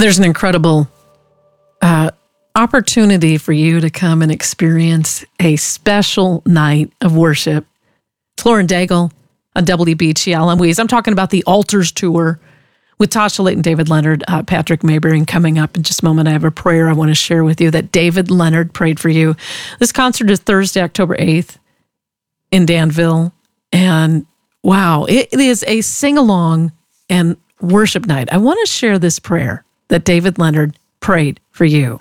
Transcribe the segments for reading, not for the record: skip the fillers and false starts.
There's an incredible opportunity for you to come and experience a special night of worship. It's Lauren Daigle on WBGL. I'm talking about the Altars Tour with Tasha Layton, David Leonard, Patrick Mayberry. And coming up in just a moment, I have a prayer I want to share with you that David Leonard prayed for you. This concert is Thursday, October 8th in Danville. And wow, it is a sing-along and worship night. I want to share this prayer that David Leonard prayed for you.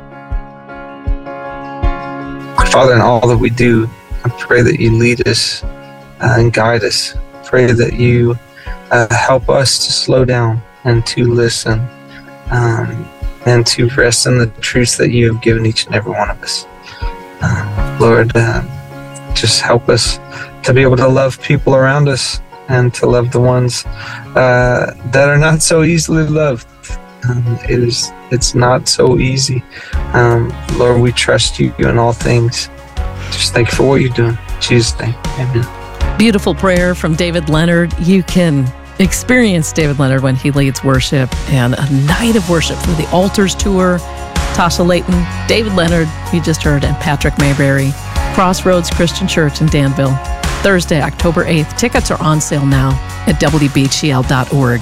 Father, in all that we do, I pray that you lead us and guide us. Pray that you help us to slow down and to listen and to rest in the truths that you have given each and every one of us. Lord, just help us to be able to love people around us and to love the ones that are not so easily loved. It's not so easy. Lord, we trust you in all things. Just thank you for what you're doing. In Jesus' name, amen. Beautiful prayer from David Leonard. You can experience David Leonard when he leads worship, and a night of worship for the Altars Tour. Tasha Layton, David Leonard, you just heard, and Patrick Mayberry. Crossroads Christian Church in Danville. Thursday, October 8th. Tickets are on sale now at WBGL.org.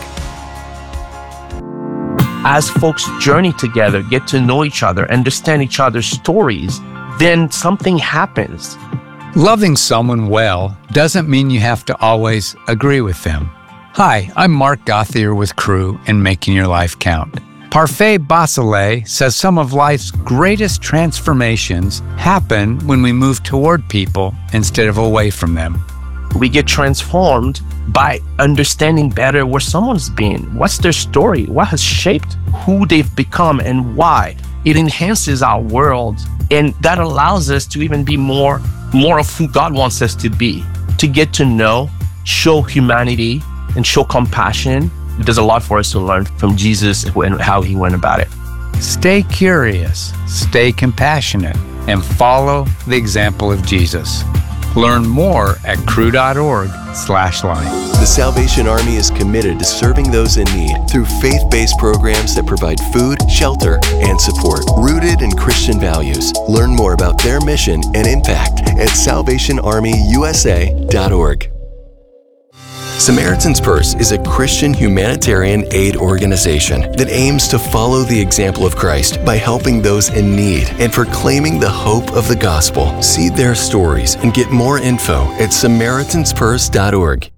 As folks journey together, get to know each other, understand each other's stories, then something happens. Loving someone well doesn't mean you have to always agree with them. Hi, I'm Mark Gothier with Crew and Making Your Life Count. Parfait Basile says some of life's greatest transformations happen when we move toward people instead of away from them. We get transformed by understanding better where someone's been, what's their story, what has shaped who they've become and why. It enhances our world, and that allows us to even be more of who God wants us to be, to get to know, show humanity, and show compassion. There's a lot for us to learn from Jesus and how he went about it. Stay curious, stay compassionate, and follow the example of Jesus. Learn more at crew.org/line. The Salvation Army is committed to serving those in need through faith-based programs that provide food, shelter, and support, rooted in Christian values. Learn more about their mission and impact at salvationarmyusa.org. Samaritan's Purse is a Christian humanitarian aid organization that aims to follow the example of Christ by helping those in need and proclaiming the hope of the gospel. See their stories and get more info at samaritanspurse.org.